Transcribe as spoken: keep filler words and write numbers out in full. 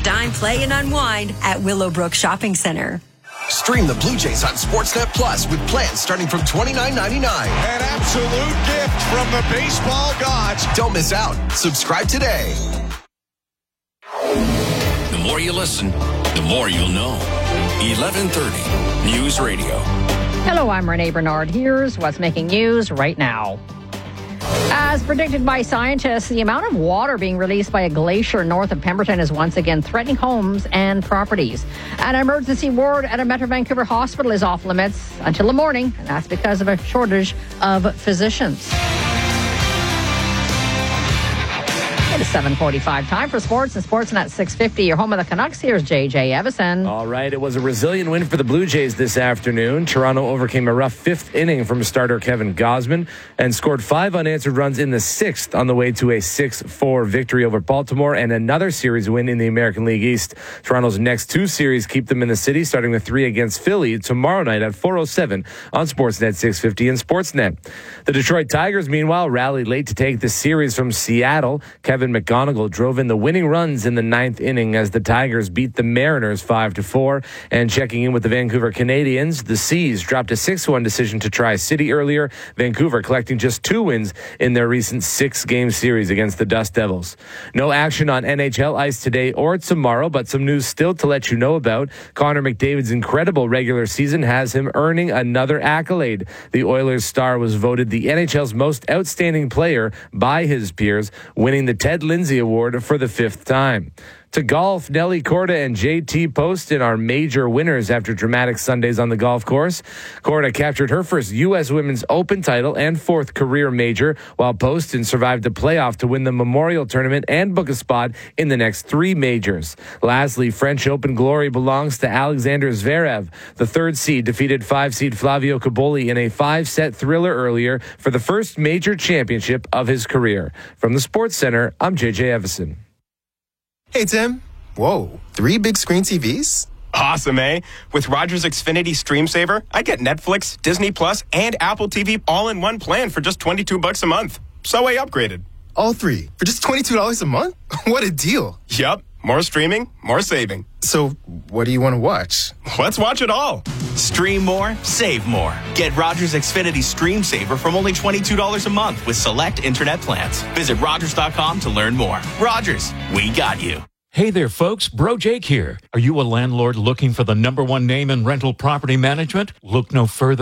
Dine, play, and unwind at Willowbrook Shopping Center. Stream the Blue Jays on Sportsnet Plus with plans starting from twenty-nine ninety-nine. An absolute gift from the baseball gods. Don't miss out. Subscribe today. The more you listen, the more you'll know. eleven thirty News Radio. Hello, I'm Renee Bernard. Here's what's making news right now. As predicted by scientists, the amount of water being released by a glacier north of Pemberton is once again threatening homes and properties. An emergency ward at a Metro Vancouver hospital is off limits until the morning, and that's because of a shortage of physicians. It is seven forty-five. Time for sports and Sportsnet six fifty. Your home of the Canucks. Here's J J Evison. All right. It was a resilient win for the Blue Jays this afternoon. Toronto overcame a rough fifth inning from starter Kevin Gausman and scored five unanswered runs in the sixth on the way to a six four victory over Baltimore and another series win in the American League East. Toronto's next two series keep them in the city, starting with three against Philly tomorrow night at four oh seven on Sportsnet six fifty and Sportsnet. The Detroit Tigers, meanwhile, rallied late to take the series from Seattle. Kevin McGonigal drove in the winning runs in the ninth inning as the Tigers beat the Mariners five to four. And checking in with the Vancouver Canadians, the Seas dropped a six one decision to Tri-City earlier. Vancouver collecting just two wins in their recent six-game series against the Dust Devils. No action on N H L ice today or tomorrow, but some news still to let you know about. Connor McDavid's incredible regular season has him earning another accolade. The Oilers star was voted the N H L's most outstanding player by his peers, winning the Ted Lindsay Award for the fifth time. To golf, Nelly Korda and J T Poston are major winners after dramatic Sundays on the golf course. Korda captured her first U S Women's Open title and fourth career major, while Poston survived a playoff to win the Memorial Tournament and book a spot in the next three majors. Lastly, French Open glory belongs to Alexander Zverev. The third seed defeated five-seed Flavio Cobolli in a five-set thriller earlier for the first major championship of his career. From the Sports Center, I'm J J Evison. Hey, Tim. Whoa, three big screen T Vs? Awesome, eh? With Rogers Xfinity Stream Saver, I get Netflix, Disney Plus, and Apple T V all in one plan for just twenty-two bucks a month. So I upgraded. All three for just twenty-two dollars a month? What a deal. Yup. More streaming, more saving. So what do you want to watch? Let's watch it all. Stream more, save more. Get Rogers Xfinity Stream Saver from only twenty-two dollars a month with select internet plans. Visit Rogers dot com to learn more. Rogers, we got you. Hey there, folks. Bro Jake here. Are you a landlord looking for the number one name in rental property management? Look no further